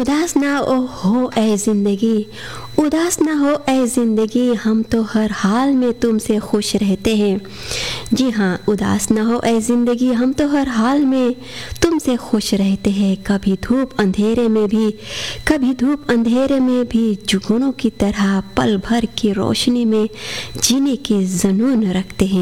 उदास ना हो ऐ ज़िंदगी, उदास ना हो ऐ ज़िंदगी, हम तो हर हाल में तुमसे खुश रहते हैं। जी हाँ, उदास ना हो ऐ ज़िंदगी, हम तो हर हाल में तुमसे खुश रहते हैं। कभी धूप अंधेरे में भी, कभी धूप अंधेरे में भी, जुगनों की तरह पल भर की रोशनी में जीने की जुनून रखते हैं।